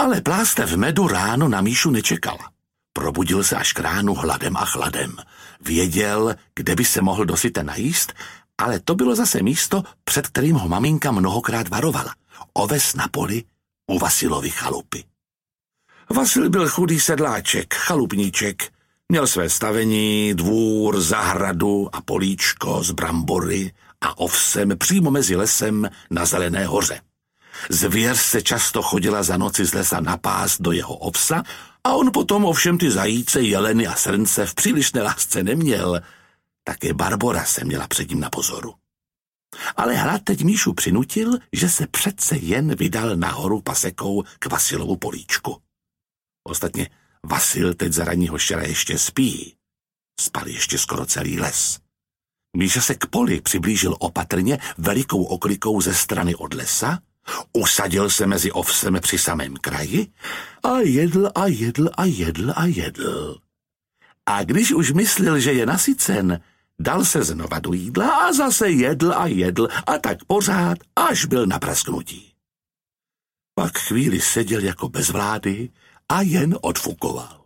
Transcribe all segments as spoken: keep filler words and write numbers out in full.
Ale plástev medu ráno na Míšu nečekala. Probudil se až k ránu hladem a chladem. Věděl, kde by se mohl dosyta najíst, ale to bylo zase místo, před kterým ho maminka mnohokrát varovala. Oves na poli u Vasilovy chalupy. Vasil byl chudý sedláček, chalupníček. Měl své stavení, dvůr, zahradu a políčko z brambory a ovsem přímo mezi lesem na Zelené hoře. Zvěř se často chodila za noci z lesa na pás do jeho ovsa a on potom ovšem ty zajíce, jeleny a srnce v přílišné lásce neměl. Také Barbora se měla před ním na pozoru. Ale hlad teď Míšu přinutil, že se přece jen vydal nahoru pasekou k Vasilovu políčku. Ostatně Vasil teď za ranního štěra ještě spí. Spal ještě skoro celý les. Míša se k poli přiblížil opatrně velikou oklikou ze strany od lesa, usadil se mezi ovsem při samém kraji a jedl a jedl a jedl a jedl. A když už myslel, že je nasycen, dal se znova do jídla a zase jedl a jedl a tak pořád, až byl na prasknutí. Pak chvíli seděl jako bez vlády a jen odfukoval.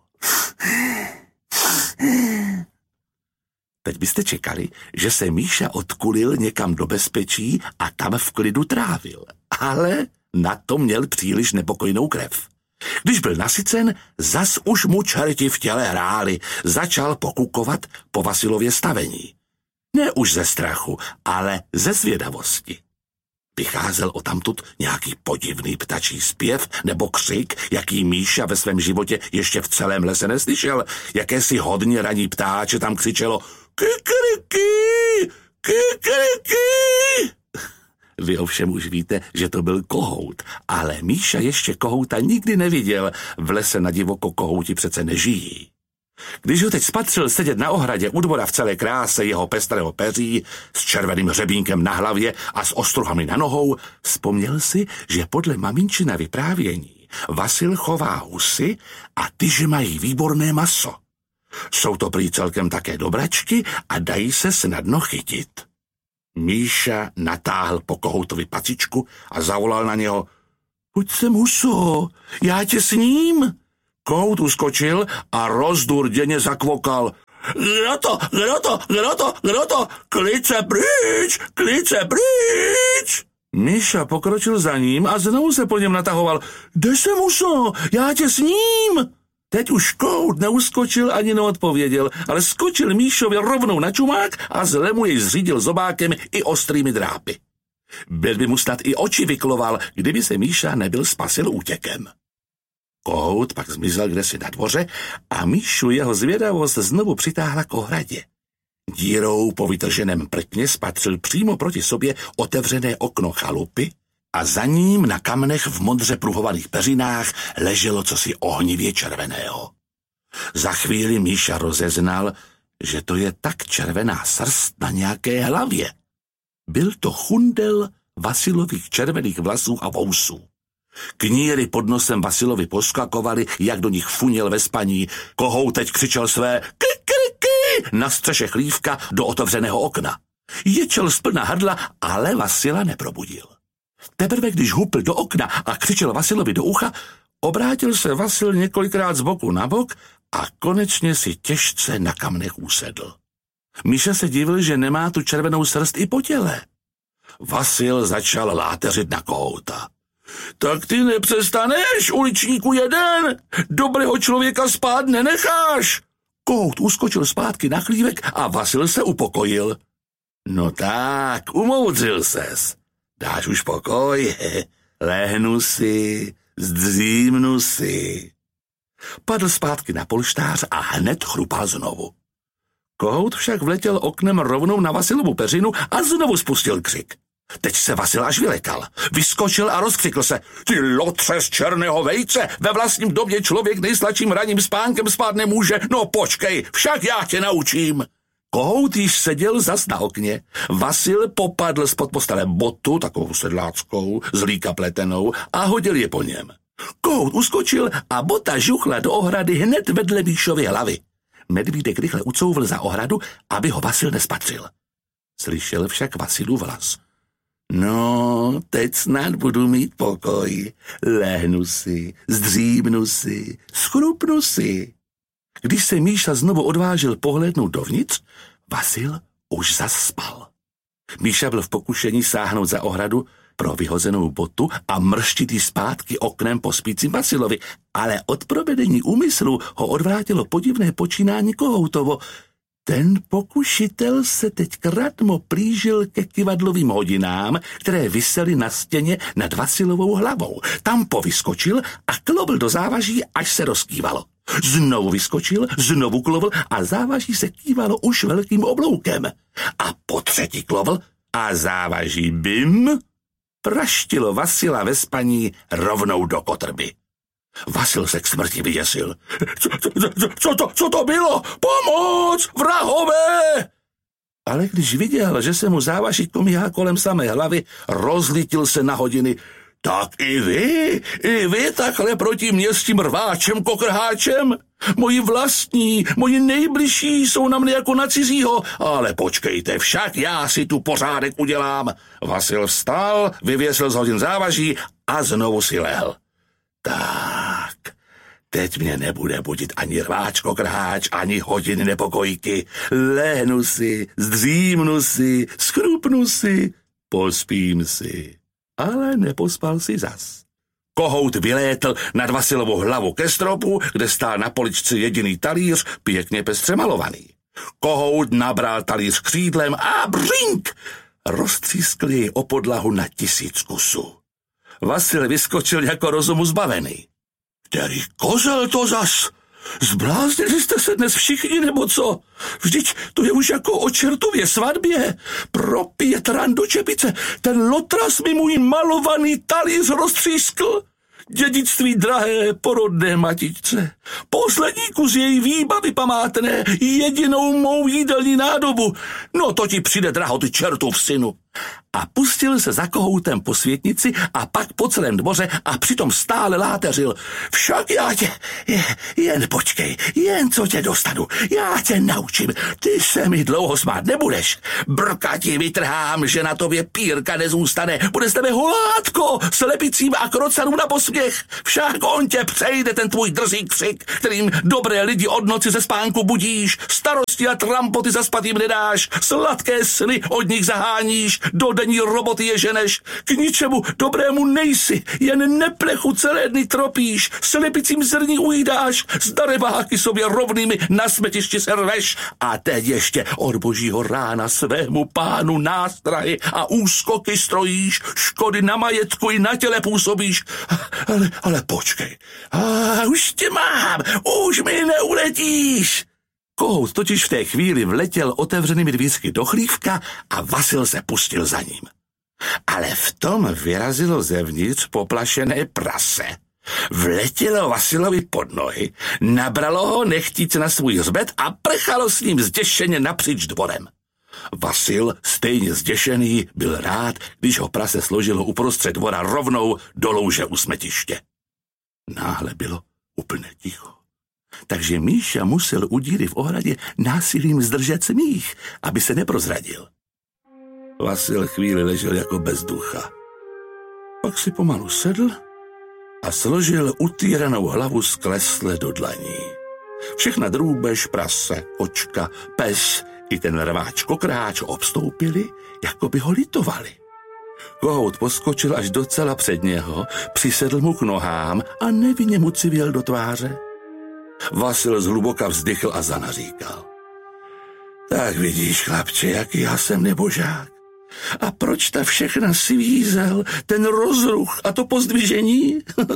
Teď byste čekali, že se Míša odkulil někam do bezpečí a tam v klidu trávil. Ale na to měl příliš nepokojnou krev. Když byl nasycen, zas už mu čerti v těle hráli, začal pokukovat po Vasilově stavení. Ne už ze strachu, ale ze zvědavosti. Vycházel odtamtud nějaký podivný ptačí zpěv nebo křik, jaký Míša ve svém životě ještě v celém lese neslyšel. Jakési hodně raní ptáče tam křičelo kikriky, kikriky. Vy ovšem už víte, že to byl kohout, ale Míša ještě kohouta nikdy neviděl, v lese na divoko kohouti přece nežijí. Když ho teď spatřil sedět na ohradě u dvora v celé kráse jeho pestrého peří, s červeným hřebínkem na hlavě a s ostruhami na nohou, vzpomněl si, že podle maminčina vyprávění Vasil chová husy a ty, že mají výborné maso. Jsou to prý celkem také dobračky a dají se snadno chytit. Míša natáhl po kohoutovi pacičku a zavolal na něho: Pojď sem, huso, já tě sním. Kohout uskočil a rozdurděně zakvokal: Kdo to, kdo to, kdo to, kdo to, klice pryč, klice pryč. Míša pokročil za ním a znovu se po něm natahoval: Kde sem, huso, já tě sním. Teď už kohout neuskočil ani neodpověděl, ale skočil Míšovi rovnou na čumák a zle mu jej zřídil zobákem i ostrými drápy. Byl by mu snad i oči vykloval, kdyby se Míša nebyl spasil útěkem. Kohout pak zmizel kdesi na dvoře a Míšu jeho zvědavost znovu přitáhla k ohradě. Dírou po vytrženém prkně spatřil přímo proti sobě otevřené okno chalupy a za ním na kamnech v modře pruhovaných peřinách leželo cosi ohnivě červeného. Za chvíli Míša rozeznal, že to je tak červená srst na nějaké hlavě. Byl to chundel Vasilových červených vlasů a vousů. Kníry pod nosem Vasilovi poskakovali, jak do nich funěl ve spaní. Kohout teď křičel své kikriky na střeše chlívka do otevřeného okna. Ječel z plna hrdla, ale Vasila neprobudil. Teprve když hupl do okna a křičel Vasilovi do ucha, obrátil se Vasil několikrát z boku na bok a konečně si těžce na kamnech usedl. Míša se divil, že nemá tu červenou srst i po těle. Vasil začal láteřit na kohouta. Tak ty nepřestaneš, uličníku jeden, dobrého člověka spát nenecháš. Kohout uskočil zpátky na chlívek a Vasil se upokojil. No tak, umoudřil ses. Dáš už pokoj, lehnu si, zdřímnu si. Padl zpátky na polštář a hned chrupal znovu. Kohout však vletěl oknem rovnou na Vasilovu peřinu a znovu spustil křik. Teď se Vasil až vylekal. Vyskočil a rozkřikl se: Ty lotře z černého vejce, ve vlastním domě člověk nejsladším ranním spánkem spát nemůže. No počkej, však já tě naučím. Kohout již seděl zas na okně. Vasil popadl spod postele botu, takovou sedláckou, z líka pletenou, a hodil je po něm. Kohout uskočil a bota žuchla do ohrady hned vedle Míšovy hlavy. Medvídek rychle ucouvl za ohradu, aby ho Vasil nespatřil. Slyšel však Vasilův hlas. No, teď snad budu mít pokoj. Lehnu si, zdřímnu si, schrupnu si. Když se Míša znovu odvážil pohlédnout dovnitř, Vasil už zaspal. Míša byl v pokušení sáhnout za ohradu pro vyhozenou botu a mrštit ji zpátky oknem po spícím Vasilovi, ale od provedení úmyslu ho odvrátilo podivné počínání Kohoutovo. Ten pokušitel se teď kratmo plížil ke kyvadlovým hodinám, které visely na stěně nad Vasilovou hlavou. Tam povyskočil a klovl do závaží, až se rozkývalo. Znovu vyskočil, znovu klovl a závaží se kývalo už velkým obloukem. A po třetí klovl a závaží bim praštilo Vasila ve spaní rovnou do kotrby. Vasil se k smrti vyděsil. Co, co, co, co, to, co to bylo? Pomoc! Vrahové! Ale když viděl, že se mu závaží komíhá kolem samé hlavy, rozlítil se na hodiny. Tak i vy, i vy takhle proti mě s tím rváčem kokrháčem? Moji vlastní, moji nejbližší jsou na mne jako na cizího, ale počkejte, však já si tu pořádek udělám. Vasil vstal, vyvěsil z hodin závaží a znovu si lehl. Tak, teď mě nebude budit ani rváčko krháč, ani hodiny nepokojky. Lehnu si, zdřímnu si, schrupnu si, pospím si. Ale nepospal si zas. Kohout vylétl nad Vasilovou hlavu ke stropu, kde stál na poličce jediný talíř, pěkně pestře malovaný. Kohout nabral talíř křídlem a břink! Roztřískl jej o podlahu na tisíc kusů. Vasil vyskočil jako rozumu zbavený. Který kozel to zas? Zbláznili jste se dnes všichni, nebo co? Vždyť to je už jako o čertově svatbě. Pro pět ran do čepice. Ten lotras mi můj malovaný talíř roztřískl. Dědictví drahé porodné matičce. Poslední kus její výbavy památné, jedinou mou jídelní nádobu. No to ti přijde draho, ty čertův synu. A pustil se za Kohoutem po světnici a pak po celém dvoře a přitom stále láteřil. Však já tě, jen počkej, jen co tě dostanu, já tě naučím, ty se mi dlouho smát nebudeš. Brka ti vytrhám, že na tobě pírka nezůstane, bude z tebe hulátko, slepicím a krocanům na posměch. Však on tě přejde, ten tvůj drzý křik, kterým dobré lidi od noci ze spánku budíš, starosti a trampoty zaspat jim nedáš, sladké sny od nich zaháníš, do denní roboty je ženeš, k ničemu dobrému nejsi, jen neplechu celé dny tropíš, slepicím zrní ujídáš, z darebáky sobě rovnými na smetišti se rveš a teď ještě od božího rána svému pánu nástrahy a úskoky strojíš, škody na majetku i na těle působíš. Ale, ale počkej, a už tě mám, už mi neuletíš. Kohout totiž v té chvíli vletěl otevřenými dvířky do chlívka a Vasil se pustil za ním. Ale v tom vyrazilo zevnitř poplašené prase. Vletělo Vasilovi pod nohy, nabralo ho nechtíc na svůj hřbet a prchalo s ním zděšeně napříč dvorem. Vasil, stejně zděšený, byl rád, když ho prase složilo uprostřed dvora rovnou do louže u smetiště. Náhle bylo úplně ticho. Takže Míša musel u díry v ohradě násilím zdržet smích, aby se neprozradil. Vasil chvíli ležel jako bez ducha. Pak si pomalu sedl a složil utýranou hlavu sklesle do dlaní. Všechna drůbež, prase, kočka, pes i ten rváč kokráč obstoupili, jako by ho litovali. Kohout poskočil až docela před něho, přisedl mu k nohám a nevinně mu civěl do tváře. Vasil zhluboka vzdychl a zanaříkal. Tak vidíš, chlapče, jaký já jsem nebožák. A proč ta všechna svízel, ten rozruch a to pozdvižení?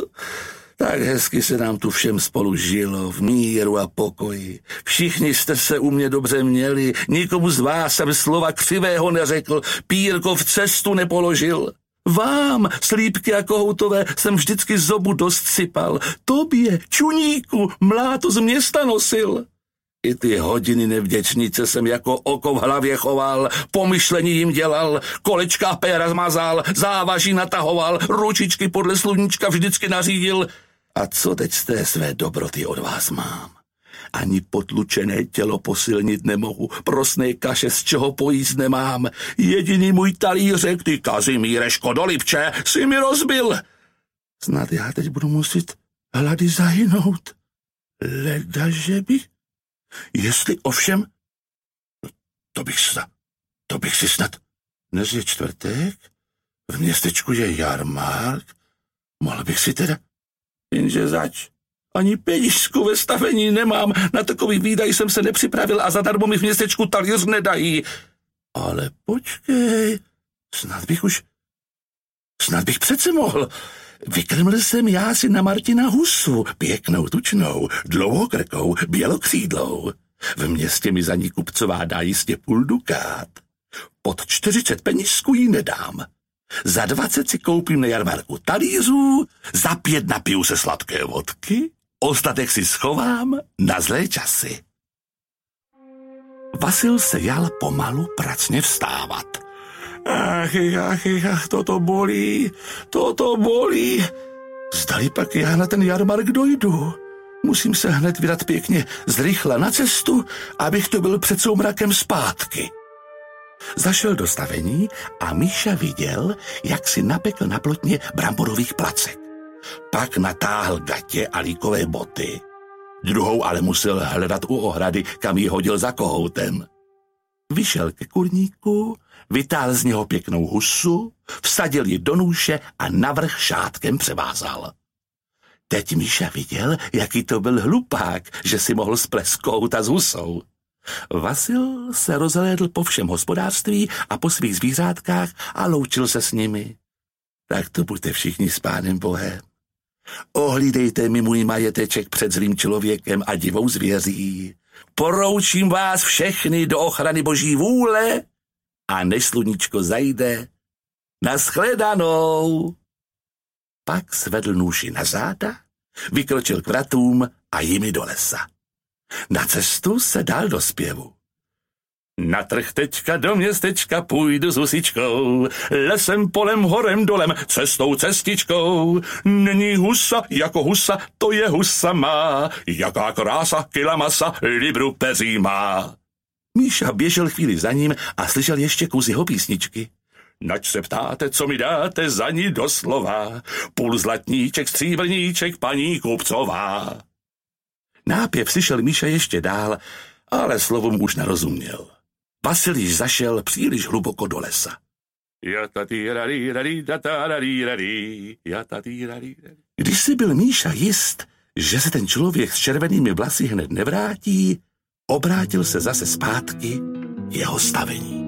Tak hezky se nám tu všem spolu žilo, v míru a pokoji. Všichni jste se u mě dobře měli, nikomu z vás jsem slova křivého neřekl, pírko v cestu nepoložil. Vám, slípky a kohoutové, jsem vždycky zobu dost sypal. Tobě, čuníku, mláto z města nosil. I ty hodiny nevděčnice jsem jako oko v hlavě choval, pomyšlení jim dělal, kolečka a péra zmazal, závaží natahoval, ručičky podle sluníčka vždycky nařídil. A co teď z té své dobroty od vás mám? Ani potlučené tělo posilnit nemohu, prosné kaše z čeho pojíst nemám. Jediný můj talířek, ty Kazimíre Škodolipče, si mi rozbil. Snad já teď budu muset hlady zahynout. Ledaže bych? Jestli ovšem... To bych, sna, to bych si snad... Dnes je čtvrtek, v městečku je jarmark, mohl bych si teda... Jenže zač, ani penížku ve stavení nemám, na takový výdaj jsem se nepřipravil a zadarmo mi v městečku talíř nedají. Ale počkej, snad bych už... Snad bych přece mohl... Vykrml jsem já si na Martina husu, pěknou, tučnou, dlouhokrkou, bělokřídlou. V městě mi za ní kupcová dá jistě půl dukát. Pod čtyřicet penízků jí nedám. Za dvacet si koupím na jarmarku talířů, za pět napiju se sladké vodky, ostatek si schovám na zlé časy. Vasil se jal pomalu pracně vstávat. Ach, ach, ach, toto bolí, toto bolí. Zdali pak já na ten jarmark dojdu. Musím se hned vydat pěkně zrychle na cestu, abych to byl před soumrakem zpátky. Zašel do stavení a Míša viděl, jak si napekl na plotně bramborových placek. Pak natáhl gatě a líkové boty. Druhou ale musel hledat u ohrady, kam ji hodil za kohoutem. Vyšel ke kurníku, vytáhl z něho pěknou husu, vsadil ji do nůše a navrch šátkem převázal. Teď Míša viděl, jaký to byl hlupák, že si mohl splesknout a s husou. Vasil se rozhlédl po všem hospodářství a po svých zvířátkách a loučil se s nimi. Tak to buďte všichni s Pánem Bohem. Ohlídejte mi můj majeteček před zlým člověkem a divou zvěří. Poroučím vás všechny do ochrany Boží vůle a než sluníčko zajde, nashledanou. Pak svedl nůši na záda, vykročil k vratům a jimi do lesa. Na cestu se dal do zpěvu. Na trh teďka do městečka půjdu s husičkou, lesem, polem, horem, dolem, cestou, cestičkou. Není husa jako husa, to je husa má, jaká krása, kila masa, libru peří má. Míša běžel chvíli za ním a slyšel ještě kus jeho písničky. Nač se ptáte, co mi dáte za ní doslova, půl zlatníček, stříbrníček, paní kupcová. Nápěv slyšel Míša ještě dál, ale slovům už nerozuměl. Vasil již zašel příliš hluboko do lesa. Když si byl Míša jist, že se ten člověk s červenými vlasy hned nevrátí, obrátil se zase zpátky k jeho stavení.